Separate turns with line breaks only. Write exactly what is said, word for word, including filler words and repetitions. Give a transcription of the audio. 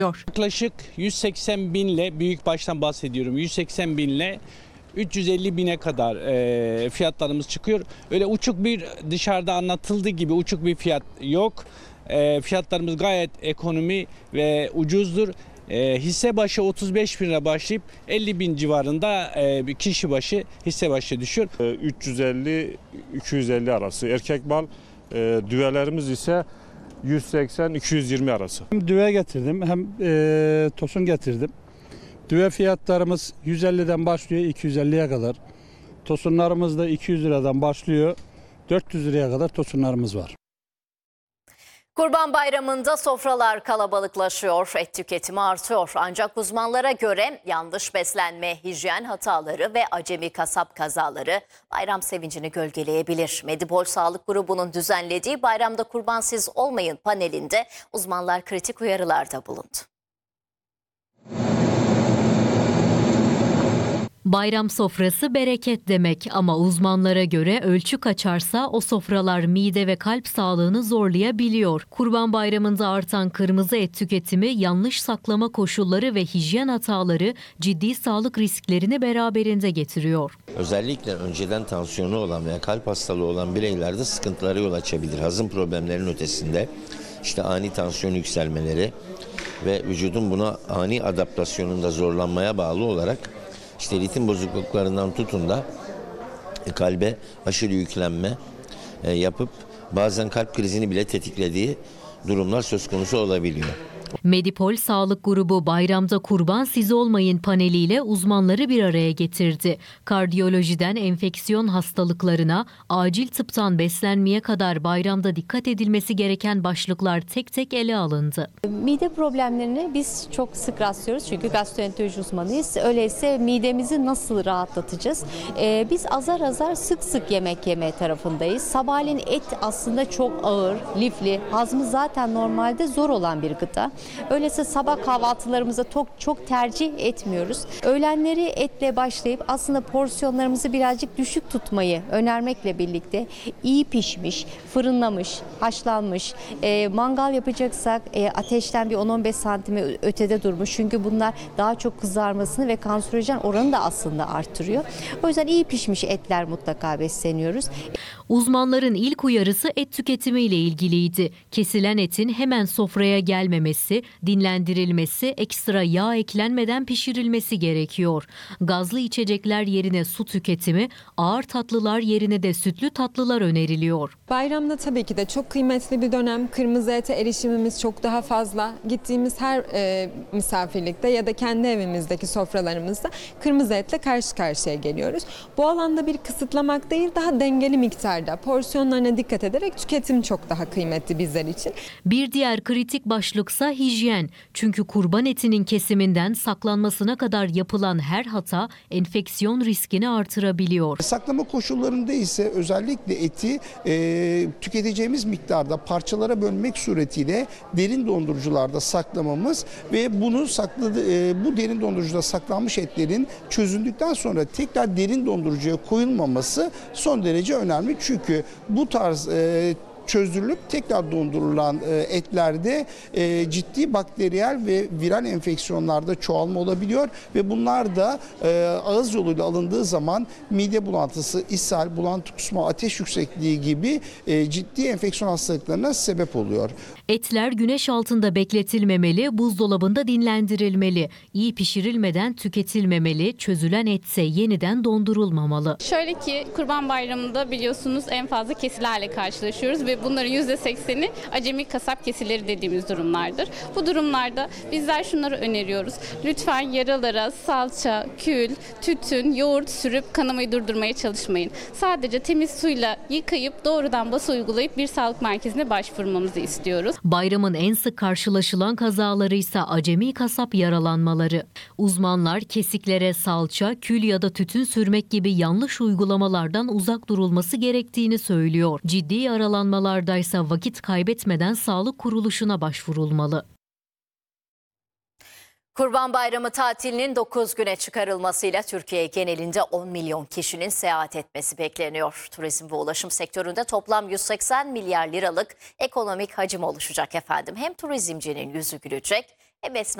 Yaklaşık yüz seksen binle, büyük baştan bahsediyorum, yüz seksen binle üç yüz elli bine kadar e, fiyatlarımız çıkıyor. Öyle uçuk bir, dışarıda anlatıldığı gibi uçuk bir fiyat yok. E, fiyatlarımız gayet ekonomi ve ucuzdur. E, hisse başı otuz beş bin lira başlayıp elli bin civarında e, bir kişi başı hisse başı düşüyor.
üç yüz elli iki yüz elli arası. Erkek mal, e, düvelerimiz ise yüz seksen iki yüz yirmi arası.
Hem düve getirdim hem e, tosun getirdim. Düve fiyatlarımız yüz elliden başlıyor iki yüz elliye kadar. Tosunlarımız da iki yüz liradan başlıyor. dört yüz liraya kadar tosunlarımız var.
Kurban Bayramı'nda sofralar kalabalıklaşıyor, et tüketimi artıyor. Ancak uzmanlara göre yanlış beslenme, hijyen hataları ve acemi kasap kazaları bayram sevincini gölgeleyebilir. Medipol Sağlık Grubu'nun düzenlediği Bayramda Kurbansız Olmayın panelinde uzmanlar kritik uyarılarda bulundu.
Bayram sofrası bereket demek ama uzmanlara göre ölçü kaçarsa o sofralar mide ve kalp sağlığını zorlayabiliyor. Kurban Bayramı'nda artan kırmızı et tüketimi, yanlış saklama koşulları ve hijyen hataları ciddi sağlık risklerini beraberinde getiriyor.
Özellikle önceden tansiyonu olan veya kalp hastalığı olan bireylerde sıkıntılara yol açabilir. Hazım problemlerinin ötesinde işte ani tansiyon yükselmeleri ve vücudun buna ani adaptasyonunda zorlanmaya bağlı olarak İşte ritim bozukluklarından tutun da kalbe aşırı yüklenme e, yapıp bazen kalp krizini bile tetiklediği durumlar söz konusu olabiliyor.
Medipol Sağlık Grubu Bayramda Kurban Siz Olmayın paneliyle uzmanları bir araya getirdi. Kardiyolojiden enfeksiyon hastalıklarına, acil tıptan beslenmeye kadar bayramda dikkat edilmesi gereken başlıklar tek tek ele alındı.
Mide problemlerini biz çok sık rastlıyoruz çünkü gastroenteroloji uzmanıyız. Öyleyse midemizi nasıl rahatlatacağız? Ee, biz azar azar sık sık yemek yeme tarafındayız. Sabahleyin et aslında çok ağır, lifli, hazmı zaten normalde zor olan bir gıda. Öyleyse sabah kahvaltılarımıza çok, çok tercih etmiyoruz. Öğlenleri etle başlayıp aslında porsiyonlarımızı birazcık düşük tutmayı önermekle birlikte iyi pişmiş, fırınlamış, haşlanmış, e, mangal yapacaksak e, ateşten bir on on beş santime ötede durmuş. Çünkü bunlar daha çok kızarmasını ve kanserojen oranı da aslında artırıyor. O yüzden iyi pişmiş etler mutlaka besleniyoruz.
Uzmanların ilk uyarısı et tüketimiyle ilgiliydi. Kesilen etin hemen sofraya gelmemesi, dinlendirilmesi, ekstra yağ eklenmeden pişirilmesi gerekiyor. Gazlı içecekler yerine su tüketimi, ağır tatlılar yerine de sütlü tatlılar öneriliyor.
Bayramda tabii ki de çok kıymetli bir dönem. Kırmızı ete erişimimiz çok daha fazla. Gittiğimiz her e, misafirlikte ya da kendi evimizdeki sofralarımızda kırmızı etle karşı karşıya geliyoruz. Bu alanda bir kısıtlamak değil, daha dengeli miktarda, porsiyonlarına dikkat ederek tüketim çok daha kıymetli bizler için.
Bir diğer kritik başlıksa hijyen. Çünkü kurban etinin kesiminden saklanmasına kadar yapılan her hata enfeksiyon riskini artırabiliyor.
Saklama koşullarında ise özellikle eti e, tüketeceğimiz miktarda parçalara bölmek suretiyle derin dondurucularda saklamamız ve bunu sakladı, e, bu derin dondurucuda saklanmış etlerin çözüldükten sonra tekrar derin dondurucuya koyulmaması son derece önemli. Çünkü bu tarz e, çözülüp tekrar dondurulan etlerde ciddi bakteriyel ve viral enfeksiyonlarda çoğalma olabiliyor ve bunlar da ağız yoluyla alındığı zaman mide bulantısı, ishal, bulantı, kusma, ateş yüksekliği gibi ciddi enfeksiyon hastalıklarına sebep oluyor.
Etler güneş altında bekletilmemeli, buzdolabında dinlendirilmeli. İyi pişirilmeden tüketilmemeli, çözülen etse yeniden dondurulmamalı.
Şöyle ki Kurban Bayramı'nda biliyorsunuz en fazla kesilerle karşılaşıyoruz ve bunların yüzde sekseni acemi kasap kesileri dediğimiz durumlardır. Bu durumlarda bizler şunları öneriyoruz. Lütfen yaralara salça, kül, tütün, yoğurt sürüp kanamayı durdurmaya çalışmayın. Sadece temiz suyla yıkayıp doğrudan bası uygulayıp bir sağlık merkezine başvurmamızı istiyoruz.
Bayramın en sık karşılaşılan kazaları ise acemi kasap yaralanmaları. Uzmanlar kesiklere salça, kül ya da tütün sürmek gibi yanlış uygulamalardan uzak durulması gerektiğini söylüyor. Ciddi yaralanmalardaysa vakit kaybetmeden sağlık kuruluşuna başvurulmalı.
Kurban Bayramı tatilinin dokuz güne çıkarılmasıyla Türkiye genelinde on milyon kişinin seyahat etmesi bekleniyor. Turizm ve ulaşım sektöründe toplam yüz seksen milyar liralık ekonomik hacim oluşacak efendim. Hem turizmcinin yüzü gülecek hem esnaf